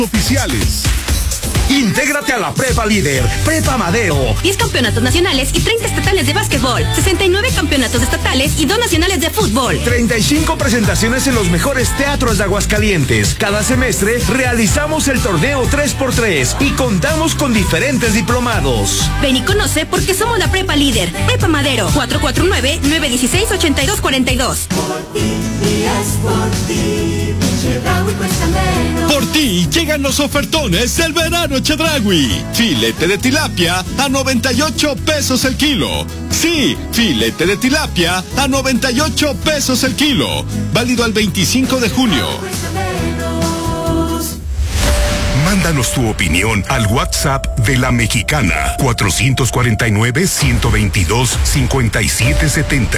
oficiales. Intégrate a la Prepa Líder, Prepa Madero. 10 campeonatos nacionales y 30 estatales de básquetbol, 69 campeonatos estatales y 2 nacionales de fútbol. 35 presentaciones en los mejores teatros de Aguascalientes. Cada semestre realizamos el torneo 3x3 y contamos con diferentes diplomados. Ven y conoce porque somos la Prepa Líder. Prepa Madero, 449-916-8242. Por ti llegan los ofertones del verano Chedraui. Filete de tilapia a 98 pesos el kilo. Sí, filete de tilapia a 98 pesos el kilo. Válido al 25 de junio. Mándanos tu opinión al WhatsApp de La Mexicana, 449-122-5770.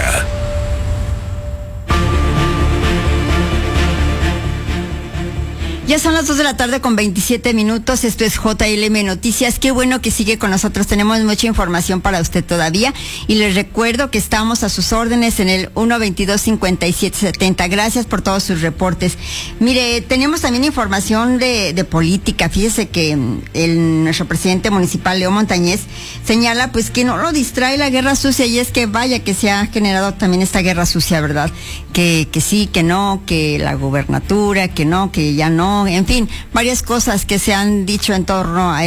Ya son las 2 de la tarde con 27 minutos. Esto es JLM Noticias. Qué bueno que sigue con nosotros. Tenemos mucha información para usted todavía. Y les recuerdo que estamos a sus órdenes en el 122-5770. Gracias por todos sus reportes. Mire, tenemos también información de política. Fíjese que nuestro presidente municipal, Leo Montañez, señala pues que no lo distrae la guerra sucia. Y es que vaya que se ha generado también esta guerra sucia, ¿verdad? Que sí, que no, que la gubernatura, que no, que ya no. En fin, varias cosas que se han dicho en torno a a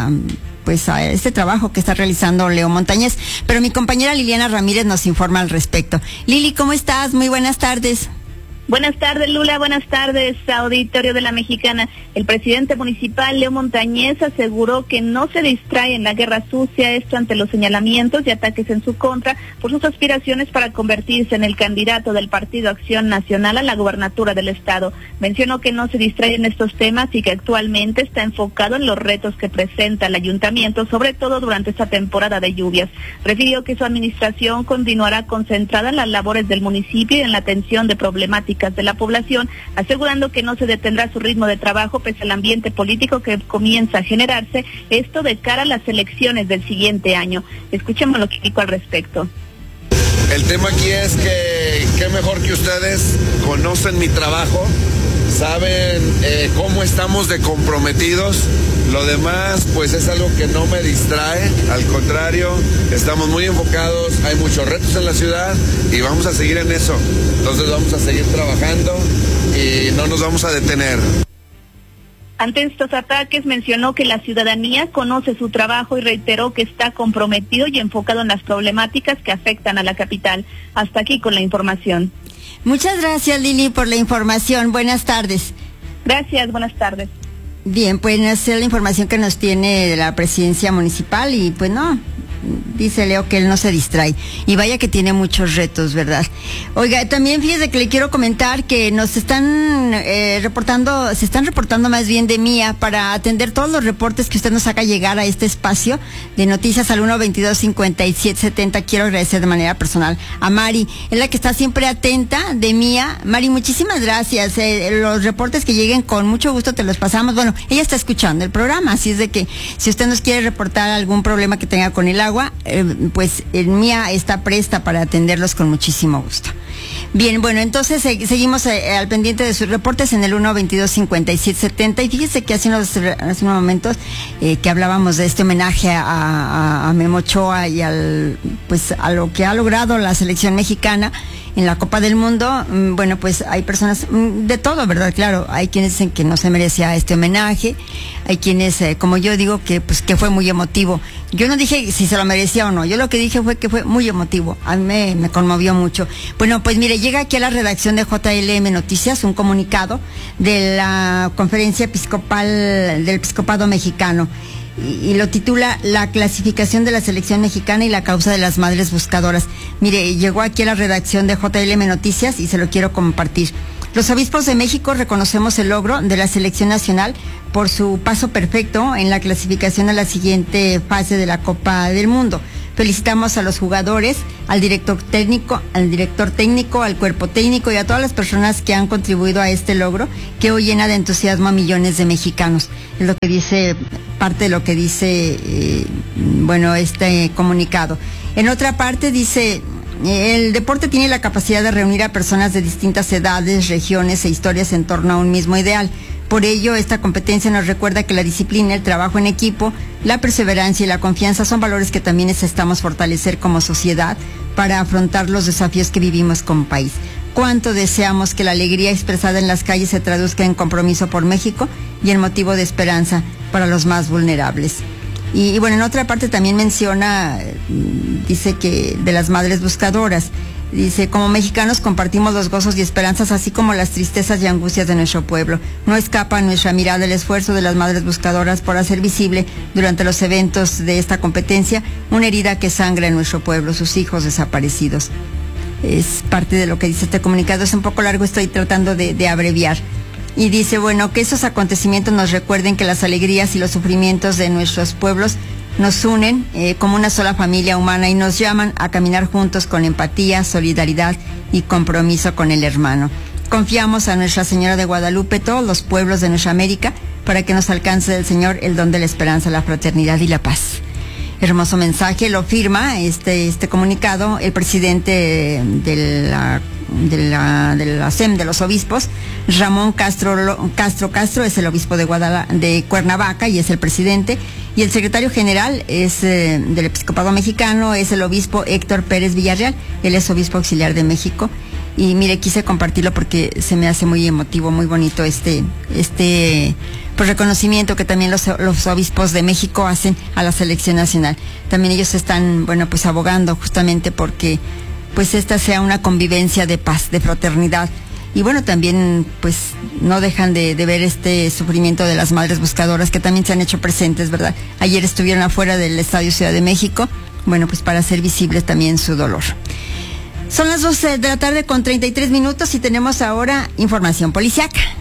este trabajo que está realizando Leo Montañez. Pero mi compañera Liliana Ramírez nos informa al respecto. Lili, ¿cómo estás? Muy buenas tardes. Buenas tardes, Lula. Buenas tardes, auditorio de La Mexicana. El presidente municipal, Leo Montañez, aseguró que no se distrae en la guerra sucia, esto ante los señalamientos y ataques en su contra por sus aspiraciones para convertirse en el candidato del Partido Acción Nacional a la gubernatura del estado. Mencionó que no se distrae en estos temas y que actualmente está enfocado en los retos que presenta el ayuntamiento, sobre todo durante esta temporada de lluvias. Refirió que su administración continuará concentrada en las labores del municipio y en la atención de problemáticas de la población, asegurando que no se detendrá su ritmo de trabajo pese al ambiente político que comienza a generarse, esto de cara a las elecciones del siguiente año. Escuchemos lo que dijo al respecto. El tema aquí es que qué mejor que ustedes conocen mi trabajo, saben cómo estamos de comprometidos. Lo demás pues es algo que no me distrae, al contrario, estamos muy enfocados, hay muchos retos en la ciudad y vamos a seguir en eso. Entonces vamos a seguir trabajando y no nos vamos a detener. Ante estos ataques mencionó que la ciudadanía conoce su trabajo y reiteró que está comprometido y enfocado en las problemáticas que afectan a la capital. Hasta aquí con la información. Muchas gracias, Lili, por la información. Buenas tardes. Gracias, buenas tardes. Bien, pues esa es la información que nos tiene de la presidencia municipal y pues no, dice Leo que él no se distrae y vaya que tiene muchos retos, ¿verdad? Oiga, también fíjese que le quiero comentar que nos están se están reportando más bien de Mía para atender todos los reportes que usted nos haga llegar a este espacio de noticias al 122-5770. Quiero agradecer de manera personal a Mari, es la que está siempre atenta de Mía. Mari, muchísimas gracias. Los reportes que lleguen con mucho gusto te los pasamos. Bueno, ella está escuchando el programa, así es de que si usted nos quiere reportar algún problema que tenga con el agua, pues Mía está presta para atenderlos con muchísimo gusto. Bien, bueno, entonces seguimos al pendiente de sus reportes en el 122-5770 y fíjese que hace unos momentos que hablábamos de este homenaje a Memo Ochoa y a lo que ha logrado la selección mexicana en la Copa del Mundo. Bueno, pues hay personas de todo, ¿verdad? Claro, hay quienes dicen que no se merecía este homenaje, hay quienes, como yo digo, que fue muy emotivo. Yo no dije si se lo merecía o no, yo lo que dije fue que fue muy emotivo, a mí me conmovió mucho. Bueno, pues mire, llega aquí a la redacción de JLM Noticias un comunicado de la Conferencia Episcopal del Episcopado Mexicano. Y lo titula La clasificación de la selección mexicana y la causa de las madres buscadoras. Mire, llegó aquí a la redacción de JLM Noticias y se lo quiero compartir. Los obispos de México reconocemos el logro de la selección nacional por su paso perfecto en la clasificación a la siguiente fase de la Copa del Mundo. Felicitamos a los jugadores, al director técnico, al cuerpo técnico y a todas las personas que han contribuido a este logro que hoy llena de entusiasmo a millones de mexicanos. Es lo que dice, parte de lo que dice, este comunicado. En otra parte dice, el deporte tiene la capacidad de reunir a personas de distintas edades, regiones e historias en torno a un mismo ideal. Por ello, esta competencia nos recuerda que la disciplina, el trabajo en equipo, la perseverancia y la confianza son valores que también necesitamos fortalecer como sociedad para afrontar los desafíos que vivimos como país. Cuánto deseamos que la alegría expresada en las calles se traduzca en compromiso por México y en motivo de esperanza para los más vulnerables. Y bueno, en otra parte también menciona, dice que de las madres buscadoras. Dice, como mexicanos compartimos los gozos y esperanzas, así como las tristezas y angustias de nuestro pueblo. No escapa a nuestra mirada el esfuerzo de las madres buscadoras por hacer visible durante los eventos de esta competencia una herida que sangra en nuestro pueblo, sus hijos desaparecidos. Es parte de lo que dice este comunicado. Es un poco largo, estoy tratando de abreviar. Y dice, bueno, que esos acontecimientos nos recuerden que las alegrías y los sufrimientos de nuestros pueblos nos unen como una sola familia humana y nos llaman a caminar juntos con empatía, solidaridad y compromiso con el hermano. Confiamos a Nuestra Señora de Guadalupe, todos los pueblos de nuestra América, para que nos alcance del Señor el don de la esperanza, la fraternidad y la paz. Hermoso mensaje, lo firma este comunicado el presidente de la SEM de los obispos, Ramón Castro, es el obispo de Cuernavaca y es el presidente, y el secretario general es del Episcopado Mexicano, es el obispo Héctor Pérez Villarreal, él es obispo auxiliar de México. Y mire, quise compartirlo porque se me hace muy emotivo, muy bonito este pues reconocimiento que también los obispos de México hacen a la selección nacional. También ellos están, bueno, pues abogando justamente porque pues esta sea una convivencia de paz, de fraternidad. Y bueno, también pues no dejan de ver este sufrimiento de las madres buscadoras que también se han hecho presentes, ¿verdad? Ayer estuvieron afuera del Estadio Ciudad de México, bueno, pues para hacer visible también su dolor. Son las 12 de la tarde con 33 minutos y tenemos ahora información policiaca.